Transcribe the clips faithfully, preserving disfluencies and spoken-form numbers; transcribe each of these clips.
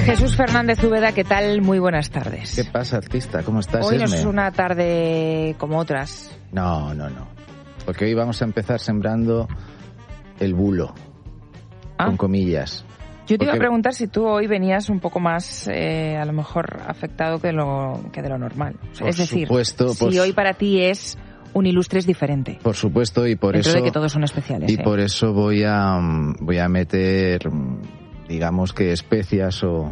Jesús Fernández Úbeda, ¿qué tal? Muy buenas tardes. ¿Qué pasa, artista? ¿Cómo estás, Hoy no Esme? es una tarde como otras. No, no, no. Porque hoy vamos a empezar sembrando el bulo, Ah. con comillas. Yo te Porque... iba a preguntar si tú hoy venías un poco más, eh, a lo mejor, afectado que, lo, que de lo normal. Por es decir, supuesto, si por... hoy para ti es un Ilustres diferente. Por supuesto, y por Dentro eso... de que todos son especiales. Y ¿eh? por eso voy a, voy a meter, digamos que especias o,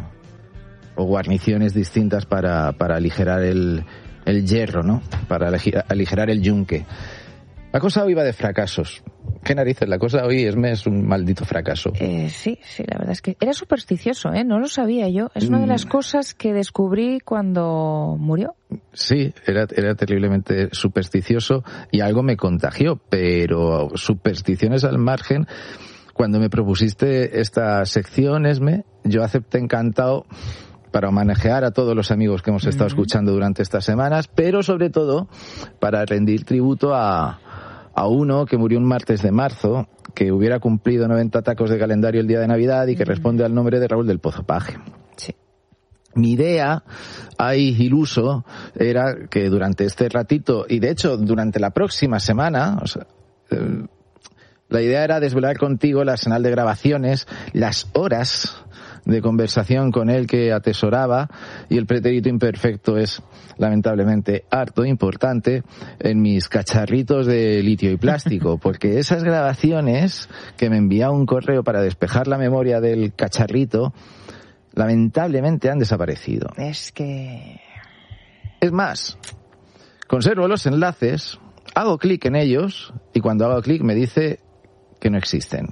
o guarniciones distintas para, para aligerar el, el hierro, ¿no? Para aligerar el yunque. La cosa hoy va de fracasos. ¿Qué narices? La cosa hoy es, es un maldito fracaso. Eh, sí, sí, la verdad es que era supersticioso, ¿eh? No lo sabía yo. Es una de las cosas que descubrí cuando murió. Sí, era, era terriblemente supersticioso y algo me contagió, pero supersticiones al margen. Cuando me propusiste esta sección, Esme, yo acepté encantado para homenajear a todos los amigos que hemos estado uh-huh. escuchando durante estas semanas, pero sobre todo para rendir tributo a... a uno que murió un martes de marzo, que hubiera cumplido noventa tacos de calendario el día de Navidad y que responde al nombre de Raúl del Pozo Paje. Sí. Mi idea, ahí iluso, era que durante este ratito, y de hecho durante la próxima semana, o sea, eh, la idea era desvelar contigo el arsenal de grabaciones, las horas de conversación con él que atesoraba, y el pretérito imperfecto es lamentablemente harto importante en mis cacharritos de litio y plástico, porque esas grabaciones que me envía un correo para despejar la memoria del cacharrito lamentablemente han desaparecido. Es que... Es más, conservo los enlaces, hago clic en ellos y cuando hago clic me dice que no existen.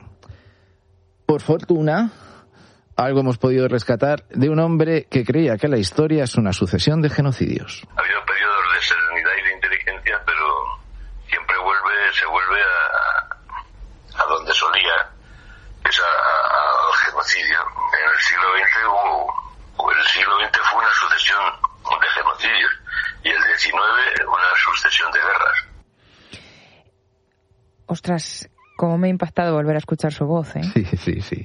Por fortuna, algo hemos podido rescatar de un hombre que creía que la historia es una sucesión de genocidios. Ha habido periodos de serenidad y de inteligencia, pero siempre vuelve, se vuelve a, a donde solía, es al genocidio. En el siglo veinte hubo, el siglo veinte fue una sucesión de genocidios y el diecinueve una sucesión de guerras. Ostras, cómo me ha impactado volver a escuchar su voz, ¿eh? Sí, sí, sí.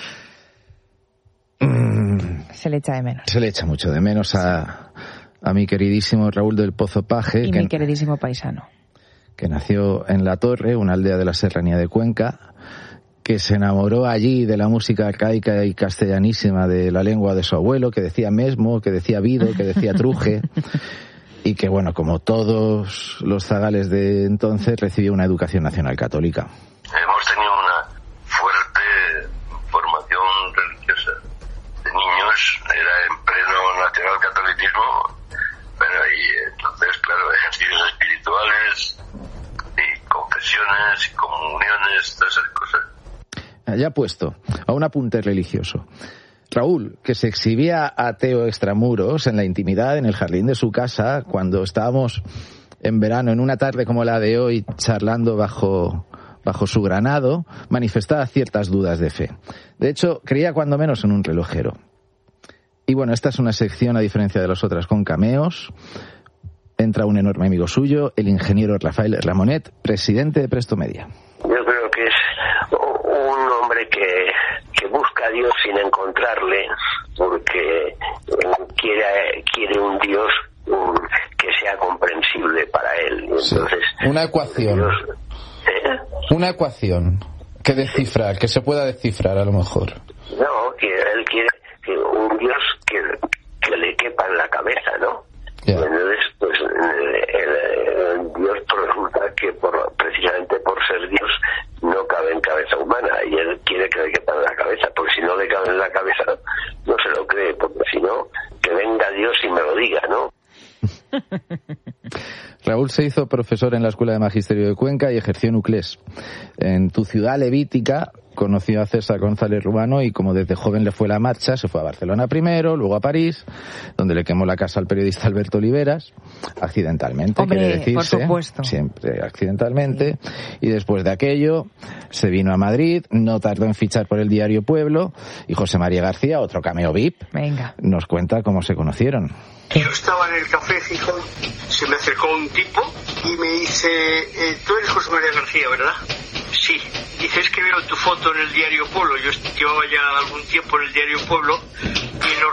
Se le echa de menos. Se le echa mucho de menos a, a mi queridísimo Raúl del Pozo Paje. Y que, mi queridísimo paisano. Que nació en La Torre, una aldea de la Serranía de Cuenca, que se enamoró allí de la música arcaica y castellanísima de la lengua de su abuelo, que decía mesmo, que decía vido, que decía truje, y que, bueno, como todos los zagales de entonces, recibió una educación nacional católica. Hemos tenido una fuerte formación religiosa de niños, era en pleno nacionalcatolicismo, pero y entonces, claro, ejercicios espirituales y confesiones y comuniones, todas esas cosas. Ya puesto, a un apunte religioso. Raúl, que se exhibía ateo extramuros en la intimidad, en el jardín de su casa, cuando estábamos en verano, en una tarde como la de hoy, charlando bajo... bajo su granado, manifestaba ciertas dudas de fe. De hecho, creía cuando menos en un relojero. Y bueno, esta es una sección, a diferencia de las otras, con cameos. Entra un enorme amigo suyo, el ingeniero Rafael Ramonet, presidente de Presto Media. Yo creo que es un hombre que, que busca a Dios sin encontrarle, porque quiere, quiere un Dios un, que sea comprensible para él. Entonces, sí. Una ecuación. Dios, ¿eh? Una ecuación que descifrar, que se pueda descifrar a lo mejor. No, que él quiere que un Dios que, que le quepa en la cabeza, ¿no? Yeah. Entonces, pues el, el, el Dios resulta que por, precisamente por ser Dios no cabe en cabeza humana y él quiere que le quepa en la cabeza, porque si no le cabe en la cabeza no se lo cree, porque si no, que venga Dios y me lo diga, ¿no? Raúl se hizo profesor en la Escuela de Magisterio de Cuenca y ejerció en Uclés. En tu ciudad levítica conoció a César González Rubano y como desde joven le fue la marcha, se fue a Barcelona primero, luego a París, donde le quemó la casa al periodista Alberto Oliveras, accidentalmente, Hombre, quiere decirse, por supuesto. Siempre accidentalmente, sí. Y después de aquello se vino a Madrid, no tardó en fichar por el diario Pueblo, y José María García, otro cameo V I P, Venga. nos cuenta cómo se conocieron. Yo estaba en el café Gijón, se me acercó un tipo y me dice, eh, tú eres José María García, ¿verdad? Sí. Dice, es que veo tu foto en el diario Pueblo. Yo llevaba ya algún tiempo en el diario Pueblo y no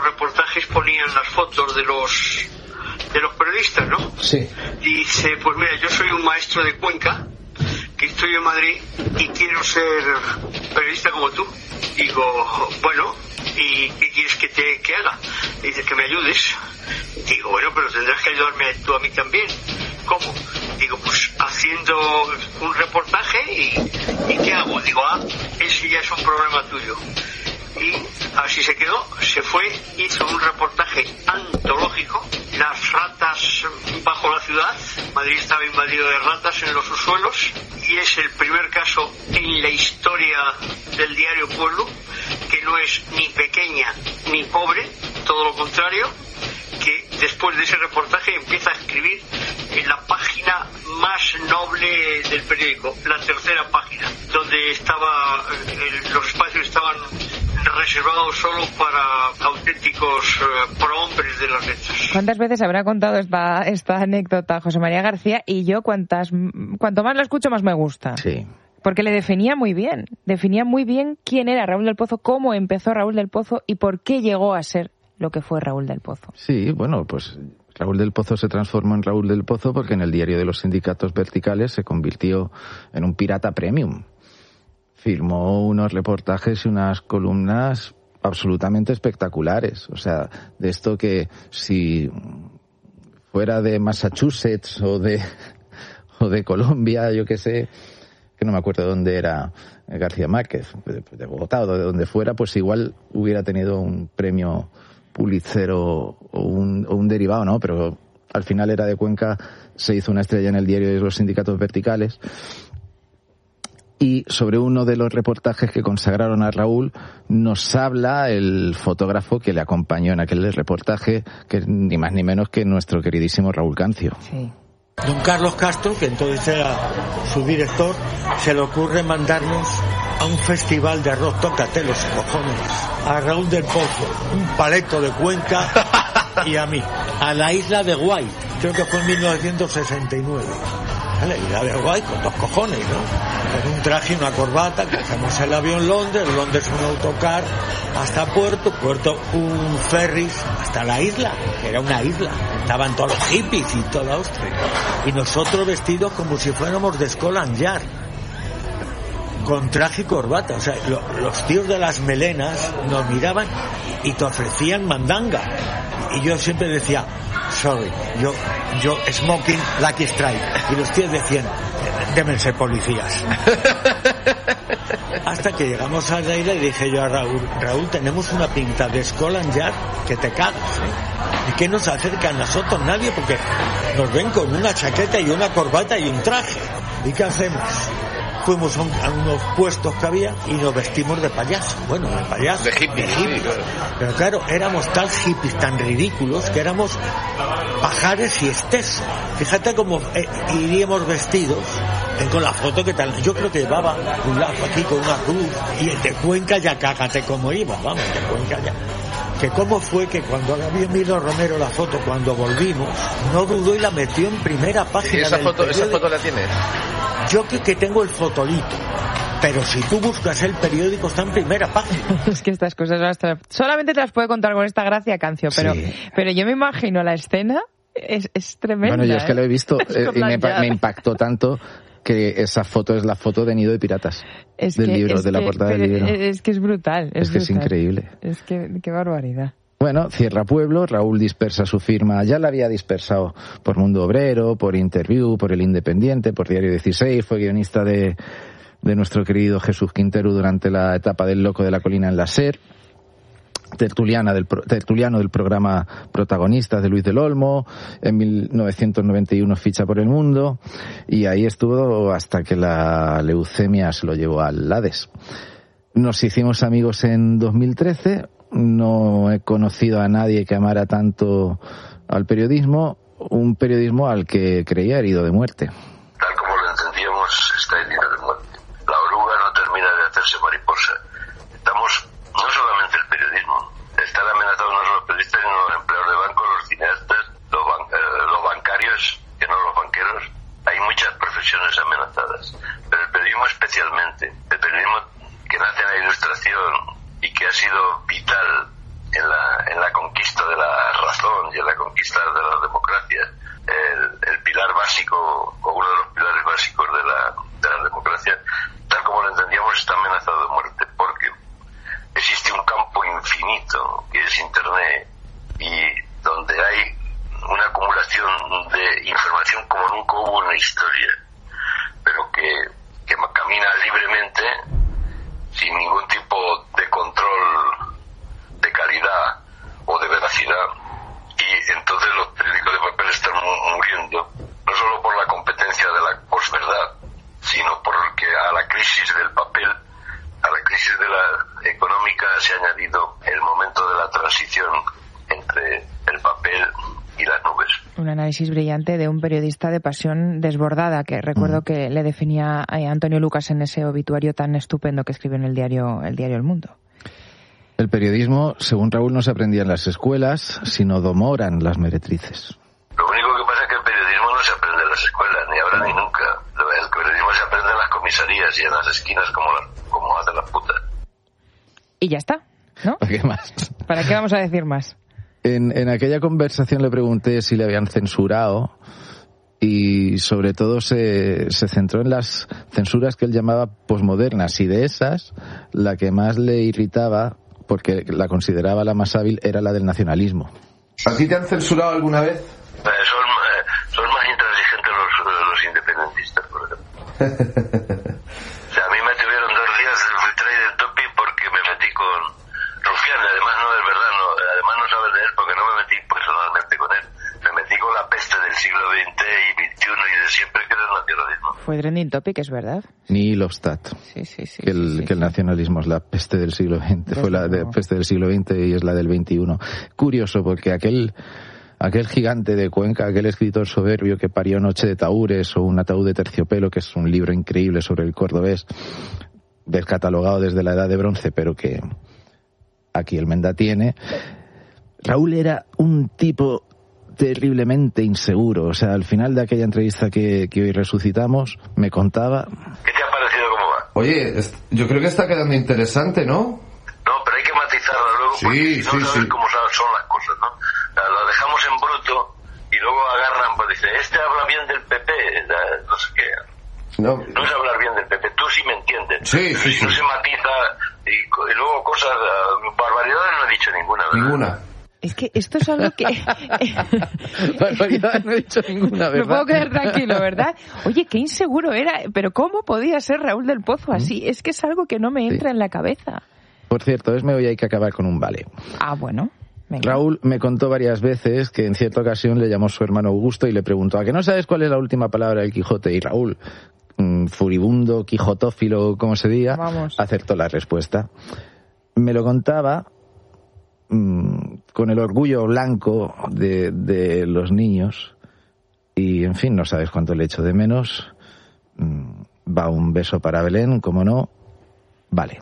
ponían las fotos de los de los periodistas, ¿no? Sí. Dice, pues mira, yo soy un maestro de Cuenca, que estoy en Madrid y quiero ser periodista como tú. Digo, bueno, ¿y qué quieres que te que haga? Dice, que me ayudes. Digo, bueno, pero tendrás que ayudarme tú a mí también. ¿Cómo? Digo, pues haciendo un reportaje y, ¿y qué hago? Digo, ah, ese ya es un problema tuyo. Y así se quedó, se fue, hizo un reportaje antológico, las ratas bajo la ciudad. Madrid estaba invadido de ratas en los subsuelos y es el primer caso en la historia del diario Pueblo que no es ni pequeña ni pobre, todo lo contrario, que después de ese reportaje empieza a escribir en la página más noble del periódico, la tercera página, donde estaba el, los espacios estaban reservados solo para auténticos uh, prohombres de las letras. ¿Cuántas veces habrá contado esta esta anécdota José María García? Y yo cuantas cuanto más la escucho más me gusta. Sí. Porque le definía muy bien, definía muy bien quién era Raúl del Pozo, cómo empezó Raúl del Pozo y por qué llegó a ser lo que fue Raúl del Pozo. Sí, bueno, pues Raúl del Pozo se transformó en Raúl del Pozo porque en el diario de los sindicatos verticales se convirtió en un pirata premium. Firmó unos reportajes y unas columnas absolutamente espectaculares. O sea, de esto que si fuera de Massachusetts o de o de Colombia, yo qué sé, que no me acuerdo de dónde era García Márquez, de Bogotá o de donde fuera, pues igual hubiera tenido un premio Pulitzer o, o, un, o un derivado, ¿no? Pero al final era de Cuenca, se hizo una estrella en el diario de los sindicatos verticales. Y sobre uno de los reportajes que consagraron a Raúl nos habla el fotógrafo que le acompañó en aquel reportaje, que ni más ni menos que nuestro queridísimo Raúl Cancio. Sí. Don Carlos Castro, que entonces era su director, se le ocurre mandarnos a un festival de rock, tócate los cojones, a Raúl del Pozo, un paleto de Cuenca y a mí, a la isla de Guay, creo que fue en mil novecientos sesenta y nueve. La isla de Guay con dos cojones, ¿no? Con un traje y una corbata, cogemos el avión Londres, Londres un autocar hasta Puerto, Puerto un ferry hasta la isla, que era una isla, estaban todos los hippies y toda Austria, y nosotros vestidos como si fuéramos de Scotland Yard, con traje y corbata, o sea, lo, los tíos de las melenas nos miraban y te ofrecían mandanga, y yo siempre decía, sorry, yo, yo smoking Lucky Strike, y los tíos decían, deben ser policías. Hasta que llegamos a la isla y dije yo a Raúl, Raúl, tenemos una pinta de Scotland Yard que te cagas, ¿eh? ¿Y qué nos acerca a nosotros? Nadie, porque nos ven con una chaqueta y una corbata y un traje. ¿Y qué hacemos? Fuimos a, un, a unos puestos que había y nos vestimos de payaso. Bueno, de payaso. De hippies. De hippies. Sí, claro. Pero claro, éramos tan hippies, tan ridículos, que éramos pajares y estesos. Fíjate cómo eh, iríamos vestidos. Tengo la foto que tal. Yo creo que llevaba un lazo aquí con una cruz. Y el de Cuenca ya cágate cómo iba. Vamos, de Cuenca ya. Que cómo fue que cuando había Emilio Romero la foto, cuando volvimos, no dudó y la metió en primera página. ¿Y esa del foto, periódico. esa foto la tienes? Yo que, que tengo el fotolito, pero si tú buscas el periódico está en primera página. Es que estas cosas hasta, solamente te las puede contar con esta gracia, Cancio, pero, sí. pero yo me imagino la escena, es, es tremenda. Bueno, yo es que ¿eh? lo he visto eh, y me, me impactó tanto que esa foto es la foto de Nido de Piratas, es del que, libro, de la que, portada del libro. Es que es brutal. Es, es que brutal. es increíble. Es que, qué barbaridad. Bueno, cierra Pueblo, Raúl dispersa su firma, ya la había dispersado por Mundo Obrero, por Interview, por El Independiente, por Diario dieciséis, fue guionista de, de nuestro querido Jesús Quintero durante la etapa del Loco de la Colina en la SER, tertuliana del, tertuliano del programa Protagonistas de Luis del Olmo, en mil novecientos noventa y uno ficha por El Mundo, y ahí estuvo hasta que la leucemia se lo llevó al Hades. Nos hicimos amigos en dos mil trece, no he conocido a nadie que amara tanto al periodismo, un periodismo al que creía herido de muerte. Tal como lo entendíamos, está herido de muerte. La oruga no termina de hacerse mariposa. Estamos, no solamente el periodismo, están amenazados no solo los periodistas, sino los empleados de banco, los cineastas, los, ban eh, los bancarios, que no los banqueros. Hay muchas profesiones amenazadas, pero el periodismo especialmente, el periodismo que nace en la ilustración y que ha sido vital en la, en la conquista de la conquistas de las democracias, el, el pilar básico, o uno de los pilares básicos de la, de la democracia, tal como lo entendíamos, está amenazado de muerte, porque existe un campo infinito, que es Internet, y donde hay una acumulación de información como nunca hubo en la historia, pero que, que camina libremente, sin ningún tipo de control de calidad o de veracidad, y entonces los periódicos de papel están muriendo, no solo por la competencia de la posverdad, sino porque a la crisis del papel, a la crisis de la económica, se ha añadido el momento de la transición entre el papel y las nubes. Un análisis brillante de un periodista de pasión desbordada, que recuerdo que le definía a Antonio Lucas en ese obituario tan estupendo que escribió en el diario El Diario El Mundo. El periodismo, según Raúl, no se aprendía en las escuelas, sino domoran las meretrices. Lo único que pasa es que el periodismo no se aprende en las escuelas, ni ahora ni nunca. El periodismo se aprende en las comisarías y en las esquinas como, como hacen las putas. Y ya está, ¿no? ¿Para qué más? ¿Para qué vamos a decir más? En, en aquella conversación le pregunté si le habían censurado y sobre todo se, se centró en las censuras que él llamaba posmodernas, y de esas la que más le irritaba, porque la consideraba la más hábil, era la del nacionalismo. ¿A ti te han censurado alguna vez? Eh, son, eh, son más intransigentes los, los independentistas, por ejemplo. O sea, a mí me tuvieron dos días fui traído del topi porque me metí con Rufián, además no es verdad, no, además no sabes de él porque no me metí personalmente con él. Me metí con la peste del siglo veinte y veintiuno y de siempre que era el nacionalismo. Fue trending topic, es verdad. Neil Hofstad. Sí, sí, sí. Que el, sí, sí, que el nacionalismo es la peste del siglo veinte. Desde Fue la de, peste del siglo veinte y es la del veintiuno. Curioso, porque aquel, aquel gigante de Cuenca, aquel escritor soberbio que parió Noche de Tahúres o Un ataúd de terciopelo, que es un libro increíble sobre el cordobés, descatalogado desde la Edad de Bronce, pero que aquí el Menda tiene. Raúl era un tipo terriblemente inseguro. O sea, al final de aquella entrevista que, que hoy resucitamos, me contaba... ¿Qué te ha parecido cómo va? Oye, yo creo que está quedando interesante, ¿no? No, pero hay que matizarla luego, sí, porque si no sí, sabes sí. cómo son las cosas, ¿no? La dejamos en bruto y luego agarran, pues dice, este habla bien del P P, no sé qué. No, no es hablar bien del P P, tú sí me entiendes. Sí, sí, sí. No se matiza y, y luego cosas, barbaridades no he dicho ninguna, ¿verdad? Ninguna. Es que esto es algo que... Barbaridad, no he dicho ninguna, ¿verdad? Me puedo quedar tranquilo, ¿verdad? Oye, qué inseguro era. Pero ¿cómo podía ser Raúl del Pozo así? ¿Mm? Es que es algo que no me entra sí. en la cabeza. Por cierto, Esme, hoy hay que acabar con un vale. Ah, bueno. Venga. Raúl me contó varias veces que en cierta ocasión le llamó su hermano Augusto y le preguntó, ¿a que no sabes cuál es la última palabra del Quijote? Y Raúl, mmm, furibundo, quijotófilo, como se diga, Vamos. acertó la respuesta. Me lo contaba... con el orgullo blanco de, de los niños y, en fin, no sabes cuánto le echo de menos. Va un beso para Belén, como no, vale.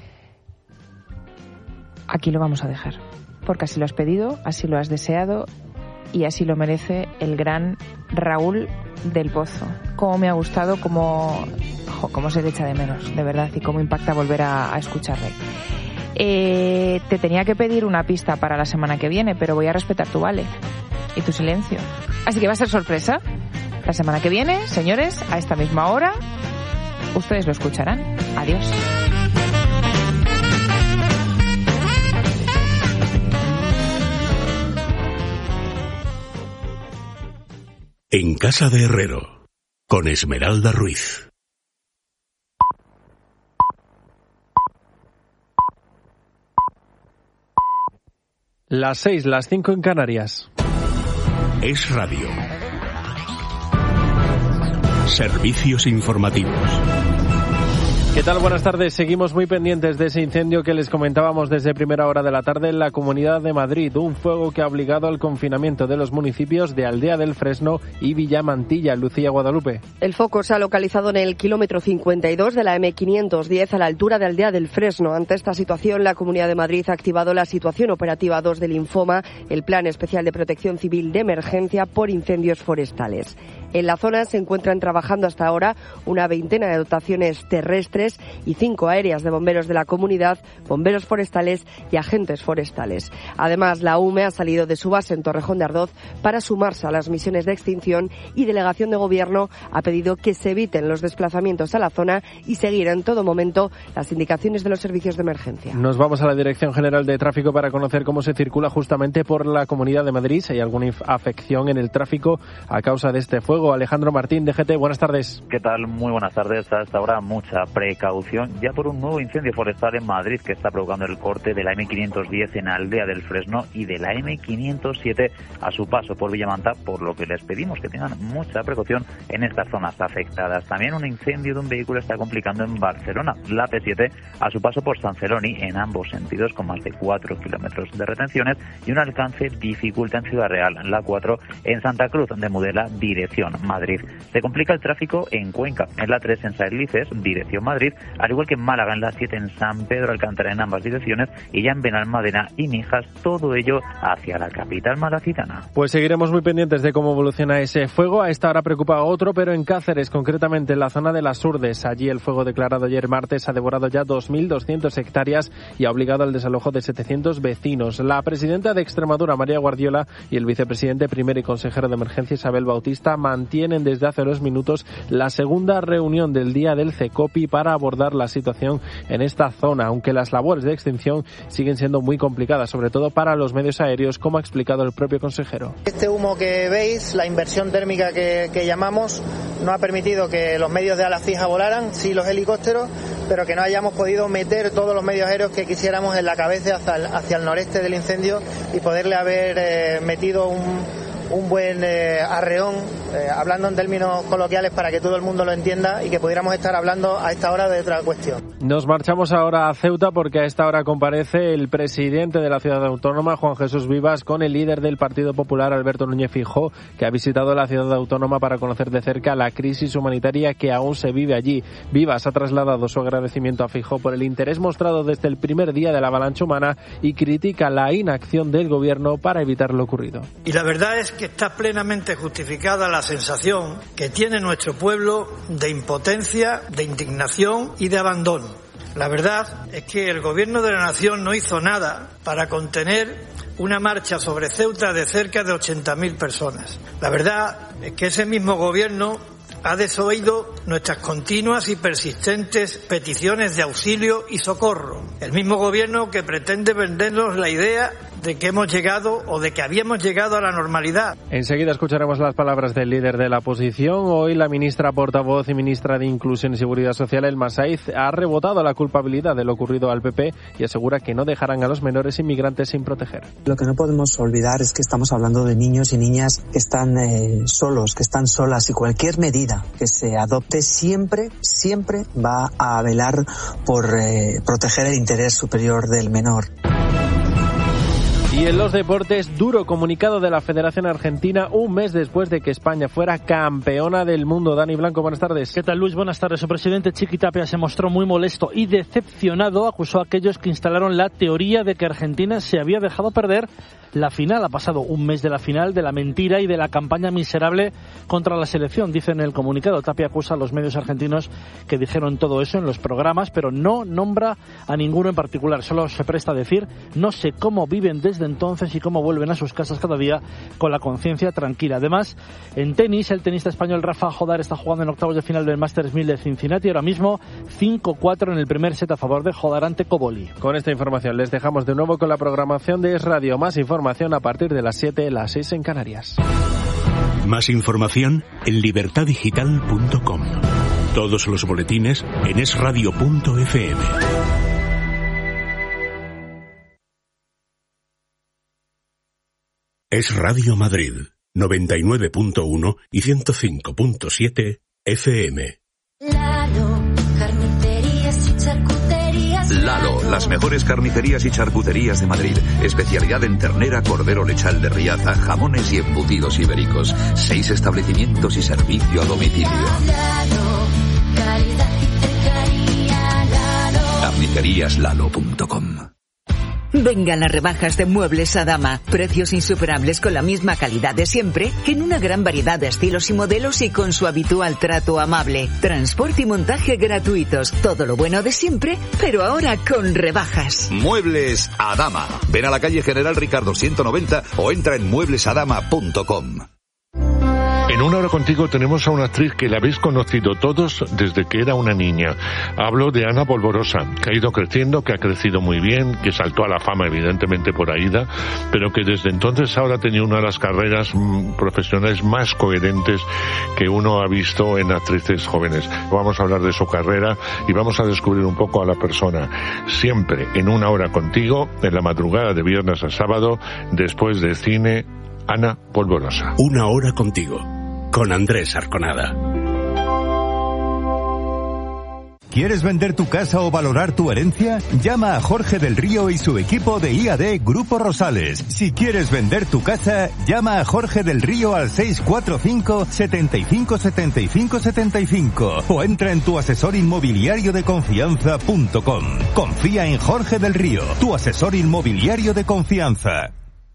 Aquí lo vamos a dejar, porque así lo has pedido, así lo has deseado y así lo merece el gran Raúl del Pozo. Cómo me ha gustado, cómo, jo, cómo se le echa de menos, de verdad, y cómo impacta volver a, a escucharle. Eh, te tenía que pedir una pista para la semana que viene, pero voy a respetar tu vale y tu silencio. Así que va a ser sorpresa. La semana que viene, señores, a esta misma hora, ustedes lo escucharán. Adiós. En Casa de Herrero, con Esmeralda Ruiz. Las seis, las cinco en Canarias. Es Radio. Servicios informativos. ¿Qué tal? Buenas tardes. Seguimos muy pendientes de ese incendio que les comentábamos desde primera hora de la tarde en la Comunidad de Madrid. Un fuego que ha obligado al confinamiento de los municipios de Aldea del Fresno y Villamantilla. Lucía Guadalupe. El foco se ha localizado en el kilómetro cincuenta y dos de la eme quinientos diez a la altura de Aldea del Fresno. Ante esta situación, la Comunidad de Madrid ha activado la situación operativa dos del Infoma, el Plan Especial de Protección Civil de Emergencia por Incendios Forestales. En la zona se encuentran trabajando hasta ahora una veintena de dotaciones terrestres terrestres y cinco aéreas de bomberos de la comunidad, bomberos forestales y agentes forestales. Además, la U M E ha salido de su base en Torrejón de Ardoz para sumarse a las misiones de extinción y Delegación de Gobierno ha pedido que se eviten los desplazamientos a la zona y seguir en todo momento las indicaciones de los servicios de emergencia. Nos vamos a la Dirección General de Tráfico para conocer cómo se circula justamente por la Comunidad de Madrid. Si hay alguna afección en el tráfico a causa de este fuego. Alejandro Martín, D G T, buenas tardes. ¿Qué tal? Muy buenas tardes. Hasta ahora mucha precaución ya por un nuevo incendio forestal en Madrid que está provocando el corte de la eme quinientos diez en Aldea del Fresno y de la eme quinientos siete a su paso por Villamanta, por lo que les pedimos que tengan mucha precaución en estas zonas afectadas. También un incendio de un vehículo está complicando en Barcelona, la P siete a su paso por San Celoni en ambos sentidos con más de cuatro kilómetros de retenciones y un alcance dificulta en Ciudad Real, la cuatro en Santa Cruz de Mudela, dirección Madrid. Se complica el tráfico en Cuenca, en la tres en Saelices, dirección Madrid, al igual que en Málaga, en la siete en San Pedro Alcántara en ambas direcciones y ya en Benalmádena y Mijas, todo ello hacia la capital malacitana. Pues seguiremos muy pendientes de cómo evoluciona ese fuego. A esta hora preocupa otro, pero en Cáceres, concretamente en la zona de Las Urdes. Allí el fuego declarado ayer martes ha devorado ya dos mil doscientas hectáreas y ha obligado al desalojo de setecientos vecinos. La presidenta de Extremadura, María Guardiola, y el vicepresidente primero y consejero de emergencia, Isabel Bautista, mantienen desde hace unos minutos la segunda reunión del día del CECOPI para abordar la situación en esta zona, aunque las labores de extinción siguen siendo muy complicadas, sobre todo para los medios aéreos, como ha explicado el propio consejero. Este humo que veis, la inversión térmica que, que llamamos, no ha permitido que los medios de ala fija volaran, sí los helicópteros, pero que no hayamos podido meter todos los medios aéreos que quisiéramos en la cabeza hacia el, hacia el noreste del incendio y poderle haber eh, metido un, un buen eh, arreón, eh, hablando en términos coloquiales para que todo el mundo lo entienda y que pudiéramos estar hablando a esta hora de otra cuestión. Nos marchamos ahora a Ceuta porque a esta hora comparece el presidente de la ciudad autónoma, Juan Jesús Vivas, con el líder del Partido Popular, Alberto Núñez Feijóo, que ha visitado la ciudad autónoma para conocer de cerca la crisis humanitaria que aún se vive allí. Vivas ha trasladado su agradecimiento a Feijóo por el interés mostrado desde el primer día de la avalancha humana y critica la inacción del gobierno para evitar lo ocurrido. Y la verdad es que está plenamente justificada la sensación que tiene nuestro pueblo de impotencia, de indignación y de abandono. La verdad es que el gobierno de la nación no hizo nada para contener una marcha sobre Ceuta de cerca de ochenta mil personas. La verdad es que ese mismo gobierno ha desoído nuestras continuas y persistentes peticiones de auxilio y socorro. El mismo gobierno que pretende vendernos la idea de que hemos llegado o de que habíamos llegado a la normalidad. Enseguida escucharemos las palabras del líder de la oposición. Hoy la ministra portavoz y ministra de Inclusión y Seguridad Social, Elma Saiz, ha rebotado la culpabilidad de lo ocurrido al P P y asegura que no dejarán a los menores inmigrantes sin proteger. Lo que no podemos olvidar es que estamos hablando de niños y niñas que están eh, solos, que están solas, y cualquier medida que se adopte siempre, siempre va a velar por eh, proteger el interés superior del menor. Y en los deportes, duro comunicado de la Federación Argentina un mes después de que España fuera campeona del mundo. Dani Blanco, buenas tardes. ¿Qué tal, Luis? Buenas tardes. Su presidente Chiqui Tapia se mostró muy molesto y decepcionado. Acusó a aquellos que instalaron la teoría de que Argentina se había dejado perder la final. Ha pasado un mes de la final, de la mentira y de la campaña miserable contra la selección, dice en el comunicado. Tapia acusa a los medios argentinos que dijeron todo eso en los programas, pero no nombra a ninguno en particular. Solo se presta a decir no sé cómo viven desde entonces y cómo vuelven a sus casas cada día con la conciencia tranquila. Además, en tenis, el tenista español Rafa Jodar está jugando en octavos de final del Masters mil de Cincinnati. Ahora mismo cinco cuatro en el primer set a favor de Jodar ante Coboli. Con esta información les dejamos de nuevo con la programación de Es Radio. Más información a partir de las siete, las seis en Canarias. Más información en libertad digital punto com. Todos los boletines en es radio punto efe eme. Es Radio Madrid, noventa y nueve punto uno y ciento cinco punto siete efe eme. Lalo, carnicerías y charcuterías. Lalo, las mejores carnicerías y charcuterías de Madrid. Especialidad en ternera, cordero lechal de Riaza, jamones y embutidos ibéricos. Seis establecimientos y servicio a domicilio. Lalo, calidad y cercanía, Lalo. carnicerías lalo punto com. Vengan las rebajas de Muebles Adama. Precios insuperables con la misma calidad de siempre, en una gran variedad de estilos y modelos y con su habitual trato amable. Transporte y montaje gratuitos. Todo lo bueno de siempre, pero ahora con rebajas. Muebles Adama. Ven a la calle General Ricardo ciento noventa o entra en muebles adama punto com. En Una Hora Contigo tenemos a una actriz que la habéis conocido todos desde que era una niña. Hablo de Ana Polvorosa, que ha ido creciendo, que ha crecido muy bien, que saltó a la fama evidentemente por Aída, pero que desde entonces ahora ha tenido una de las carreras mm, profesionales más coherentes que uno ha visto en actrices jóvenes. Vamos a hablar de su carrera y vamos a descubrir un poco a la persona. Siempre en Una Hora Contigo, en la madrugada de viernes a sábado, después de cine, Ana Polvorosa. Una Hora Contigo, con Andrés Arconada. ¿Quieres vender tu casa o valorar tu herencia? Llama a Jorge del Río y su equipo de I A D Grupo Rosales. Si quieres vender tu casa, llama a Jorge del Río al seis cuatro cinco, setenta y cinco, setenta y cinco, setenta y cinco o entra en tu asesor inmobiliario de confianza punto com. Confía en Jorge del Río, tu asesor inmobiliario de confianza.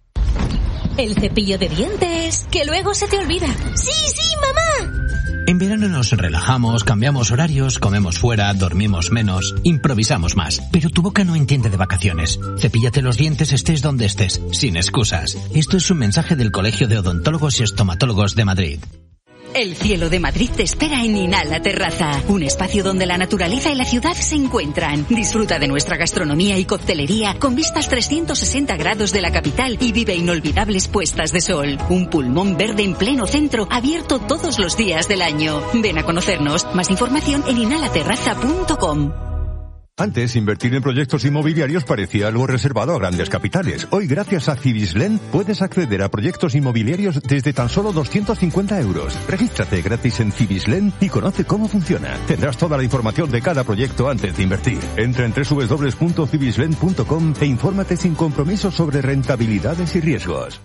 El cepillo de dientes, que luego se te olvida. ¡Sí, sí, mamá! En verano nos relajamos, cambiamos horarios, comemos fuera, dormimos menos, improvisamos más. Pero tu boca no entiende de vacaciones. Cepíllate los dientes estés donde estés, sin excusas. Esto es un mensaje del Colegio de Odontólogos y Estomatólogos de Madrid. El cielo de Madrid te espera en Inhala Terraza, un espacio donde la naturaleza y la ciudad se encuentran. Disfruta de nuestra gastronomía y coctelería con vistas trescientos sesenta grados de la capital y vive inolvidables puestas de sol. Un pulmón verde en pleno centro, abierto todos los días del año. Ven a conocernos. Más información en inhala terraza punto com. Antes, invertir en proyectos inmobiliarios parecía algo reservado a grandes capitales. Hoy, gracias a Cibislen, puedes acceder a proyectos inmobiliarios desde tan solo doscientos cincuenta euros. Regístrate gratis en Cibislen y conoce cómo funciona. Tendrás toda la información de cada proyecto antes de invertir. Entra en doble u doble u doble u punto cibislen punto com e infórmate sin compromiso sobre rentabilidades y riesgos.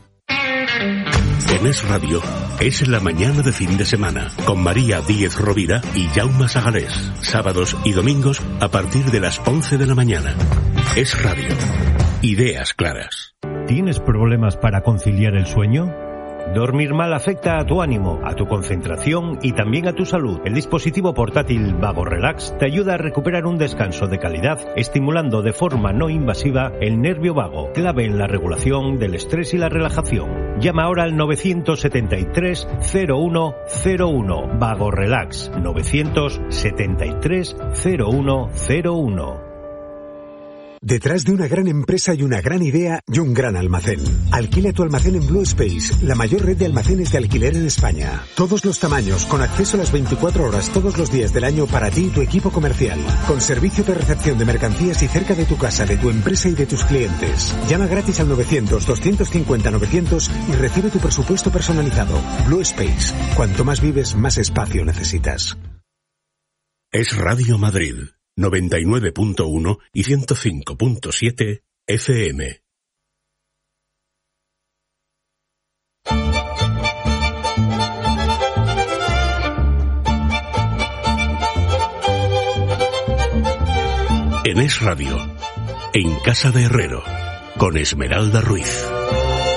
En Es Radio, es la mañana de fin de semana, con María Díez Rovira y Jaume Sagalés. Sábados y domingos a partir de las once de la mañana. Es Radio. Ideas claras. ¿Tienes problemas para conciliar el sueño? Dormir mal afecta a tu ánimo, a tu concentración y también a tu salud. El dispositivo portátil Vago Relax te ayuda a recuperar un descanso de calidad, estimulando de forma no invasiva el nervio vago, clave en la regulación del estrés y la relajación. Llama ahora al nueve siete tres, cero uno cero uno. Vago Relax, nueve siete tres, cero uno cero uno. Detrás de una gran empresa hay una gran idea y un gran almacén. Alquila tu almacén en Blue Space, la mayor red de almacenes de alquiler en España. Todos los tamaños, con acceso a las veinticuatro horas todos los días del año para ti y tu equipo comercial. Con servicio de recepción de mercancías y cerca de tu casa, de tu empresa y de tus clientes. Llama gratis al novecientos, doscientos cincuenta, novecientos y recibe tu presupuesto personalizado. Blue Space. Cuanto más vives, más espacio necesitas. Es Radio Madrid. noventa y nueve punto uno y ciento cinco punto siete F M. En Es Radio, en Casa de Herrero, con Esmeralda Ruiz.